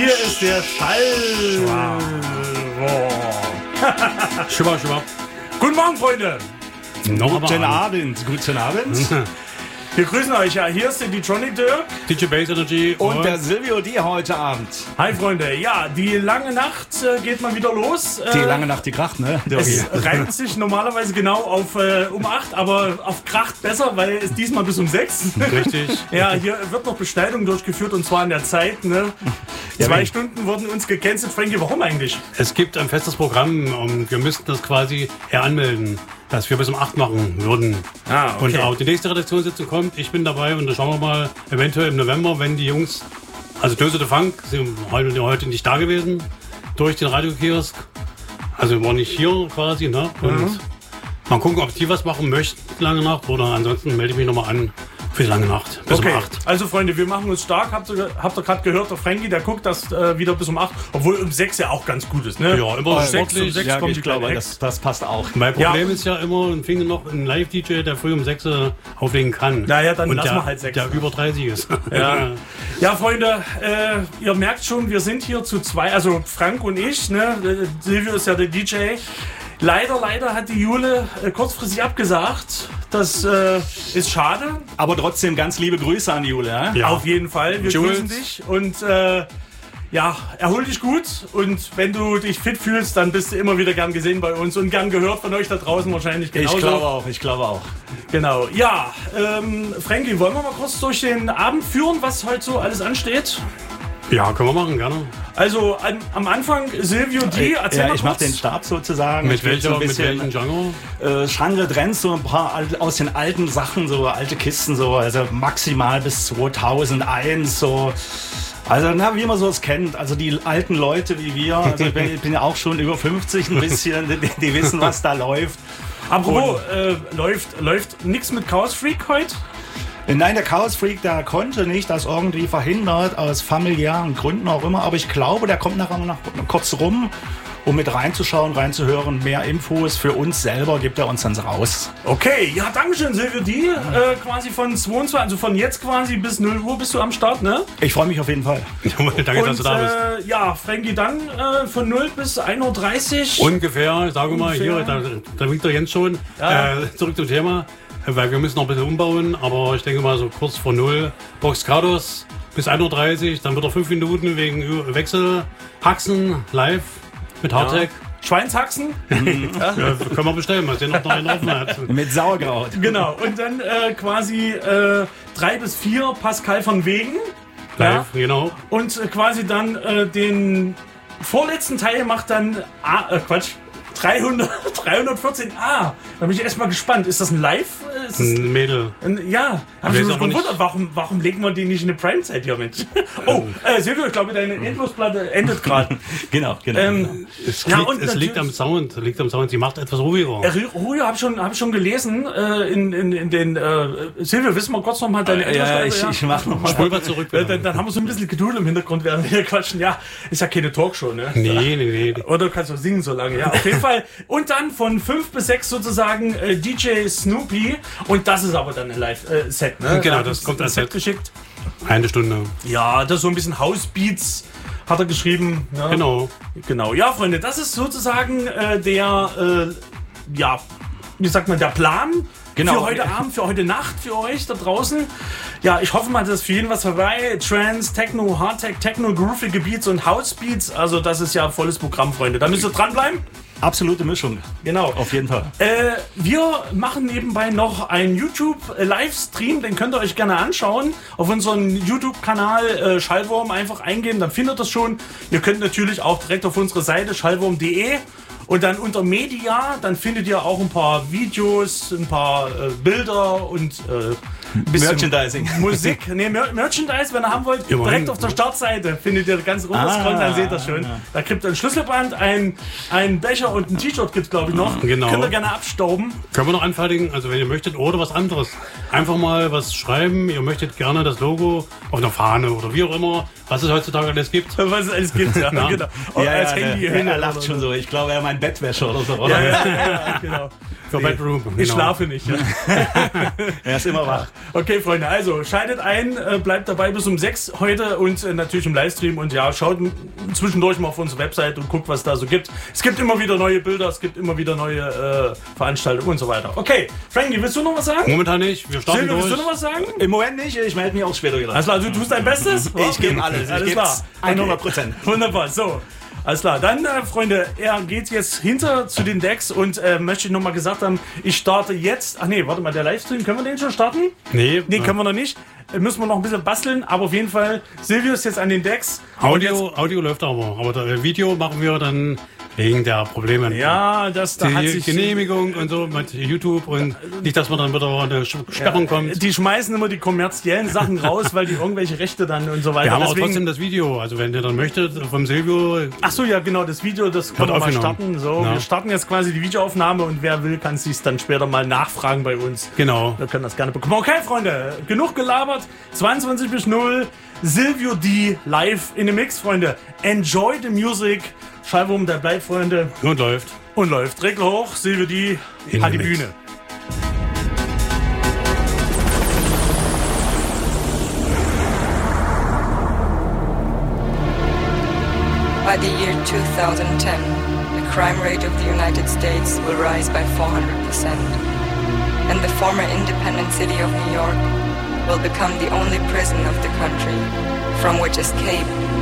Hier ist der Schall. Schubba, schubba. Guten Morgen, Freunde. Guten Abend. Guten Abend. Wir grüßen euch ja. Hier ist der D-Tronic Dirk. DJ Bass Energy. Und der Silvio D heute Abend. Hi, Freunde. Ja, die lange Nacht geht mal wieder los. Die lange Nacht, die Kracht, ne? Es reimt sich normalerweise genau auf um 8, aber auf Kracht besser, weil es diesmal bis um 6. Richtig. Ja, hier wird noch Beschneidung durchgeführt und zwar in der Zeit. Ne? 2 Stunden wurden uns gecancelt. Frankie, warum eigentlich? Es gibt ein festes Programm und wir müssten das quasi anmelden, dass wir bis um 8 machen würden. Ah, okay. Und auch die nächste Redaktionssitzung kommt. Ich bin dabei und da schauen wir mal, eventuell im November, wenn die Jungs, also Döse de Funk, sind heute nicht da gewesen, durch den Radiokiosk. Also wir waren nicht hier quasi, ne? Und mal gucken, ob die was machen möchten, lange Nacht, oder ansonsten melde ich mich nochmal an für die lange Nacht, bis um 8. Also Freunde, wir machen uns stark. Habt ihr gerade gehört, der Frankie, der guckt das wieder bis um 8, obwohl um 6 ja auch ganz gut ist, ne? Ja, immer sportlich. Um 6 ja, kommt ich die glaube, kleine das passt auch. Mein Problem ist ja immer, ein Finger noch ein Live-DJ, der früh um 6 auflegen kann. Naja, dann und lassen der, wir halt 6. Der über 30 ist. Ja, Freunde, ihr merkt schon, wir sind hier zu 2, also Frank und ich, ne? Silvio ist ja der DJ. Leider hat die Jule kurzfristig abgesagt. Das ist schade. Aber trotzdem ganz liebe Grüße an Jule. Ja. Auf jeden Fall. Wir grüßen dich und erhol dich gut. Und wenn du dich fit fühlst, dann bist du immer wieder gern gesehen bei uns und gern gehört von euch da draußen wahrscheinlich genauso. Ich glaube auch. Genau. Ja, Frankie, wollen wir mal kurz durch den Abend führen, was heute so alles ansteht? Ja, können wir machen, gerne. Also am Anfang Silvio D, erzähl mal ich mache kurz. den Stab sozusagen. Mit welchem Genre? Genre Trends, so ein paar aus den alten Sachen, so alte Kisten, so, also maximal bis 2001, so. Also, wie man so es kennt, also die alten Leute wie wir, also ich bin ja auch schon über 50 ein bisschen, die wissen, was da läuft. Apropos, läuft nichts mit Chaos Freak heute? Nein, der Chaos Freak, der konnte nicht, das irgendwie verhindert, aus familiären Gründen auch immer, aber ich glaube, der kommt nachher noch kurz rum, um mit reinzuschauen, reinzuhören, mehr Infos für uns selber gibt er uns dann raus. Okay, ja, dankeschön, Silvio D. Quasi von 22, also von jetzt quasi bis 0 Uhr bist du am Start, ne? Ich freue mich auf jeden Fall. Danke, dass du da bist. Ja, Frankie, dann von 0 bis 1.30 Uhr. Ungefähr, sagen wir mal, hier, da winkt der Jens schon. Ja. Zurück zum Thema, weil wir müssen noch ein bisschen umbauen, aber ich denke mal so kurz vor 0, Box Cardos bis 1.30 Uhr, dann wird er 5 Minuten wegen Wechsel, Haxen, live mit Hardtech. Ja. Schweinshaxen. Ja, können wir bestellen, mal sehen, ob noch einen offen hat. Mit Sauerkraut. Genau, und dann quasi 3 bis 4 Pascal von Wegen. Live, genau. Und quasi dann den vorletzten Teil macht dann 314a. Da bin ich erstmal gespannt. Ist das ein Live? Ist das Ein Mädel. Ja, hab Ich ich weiß mich aber gewundert, warum legen wir die nicht in eine Prime-Zeit hier, Mensch? Oh, Silvio, ich glaube, deine Endlosplatte endet gerade. Genau. Es liegt am Sound, sie macht etwas ruhiger. Ruhiger habe ich schon gelesen in den Silvio, wissen wir kurz noch mal deine Endlosplatte? Ich mach noch mal. Spul mal zurück. Dann haben wir so ein bisschen Geduld im Hintergrund, während wir hier quatschen. Ja, ist ja keine Talkshow, ne? Nee. Oder du kannst auch singen so lange, ja, auf jeden Fall. Und dann von 5 bis 6 sozusagen DJ Snoopy. Und das ist aber dann ein Live-Set, ne? Genau, das kommt als Set Set geschickt. 1 Stunde. Ja, das ist so ein bisschen House-Beats, hat er geschrieben. Ne? Genau. Ja, Freunde, das ist sozusagen der Plan für heute Abend, für heute Nacht, für euch da draußen. Ja, ich hoffe mal, dass für jeden was dabei. Trance, Techno, Hardtech, Techno, Groovy Beats und House Beats. Also das ist ja ein volles Programm, Freunde. Da müsst ihr dranbleiben. Absolute Mischung. Genau. Auf jeden Fall. Wir machen nebenbei noch einen YouTube-Livestream, den könnt ihr euch gerne anschauen. Auf unseren YouTube-Kanal Schallwurm einfach eingeben, dann findet ihr das schon. Ihr könnt natürlich auch direkt auf unsere Seite schallwurm.de und dann unter Media, dann findet ihr auch ein paar Videos, ein paar Bilder und ein bisschen Merchandising. Musik. Nee, Merchandise, wenn ihr haben wollt, direkt auf der Startseite findet ihr ganz runterscrollen, dann seht ihr das schon. Da kriegt ihr ein Schlüsselband, ein Becher und ein T-Shirt gibt es, glaube ich, noch. Genau. Könnt ihr gerne abstauben. Können wir noch anfertigen, also wenn ihr möchtet, oder was anderes. Einfach mal was schreiben, ihr möchtet gerne das Logo auf einer Fahne oder wie auch immer, was es heutzutage alles gibt. Was es alles gibt, ja. Genau. Als Handy er lacht schon so. Ich glaube, er meint Bettwäsche oder so, oder? Ja, genau. Für Bedroom. Ich schlafe nicht. Ja. Er ist immer wach. Okay, Freunde, also schaltet ein, bleibt dabei bis um 6 heute und natürlich im Livestream und ja, schaut zwischendurch mal auf unsere Website und guckt, was da so gibt. Es gibt immer wieder neue Bilder, es gibt immer wieder neue Veranstaltungen und so weiter. Okay, Frankie, willst du noch was sagen? Momentan nicht, wir starten Silvio, durch. willst du noch was sagen? Im Moment nicht, ich melde mich auch später wieder. Alles klar, du tust dein Bestes? Ich gebe alles, alles klar. 100%. Wunderbar, so. Alles klar, dann Freunde, er geht jetzt hinter zu den Decks und möchte ich nochmal gesagt haben, ich starte jetzt, ach nee, warte mal, der Livestream, können wir den schon starten? Nee, können wir noch nicht. Müssen wir noch ein bisschen basteln, aber auf jeden Fall, Silvio ist jetzt an den Decks. Audio läuft aber das Video machen wir dann wegen der Probleme. Ja, da hat Die sich Genehmigung und so mit YouTube und nicht, dass man dann wieder eine Sperrung kommt. Die schmeißen immer die kommerziellen Sachen raus, weil die irgendwelche Rechte dann und so weiter. Wir haben aber trotzdem das Video, also wenn ihr dann möchtet, vom Silvio. Ach so, ja genau, das Video, das können wir mal starten. So, wir starten jetzt quasi die Videoaufnahme und wer will, kann sich dann später mal nachfragen bei uns. Genau. Wir können das gerne bekommen. Okay, Freunde, genug gelabert. 22 bis 0. Silvio D live in the Mix, Freunde. Enjoy the music. Schallwurm, der bleibt, Freunde. Und läuft. Und läuft. Regel hoch, Silvio D hat die Bühne. By the year 2010, the crime rate of the United States will rise by 400%, and the former independent city of New York will become the only prison of the country from which escape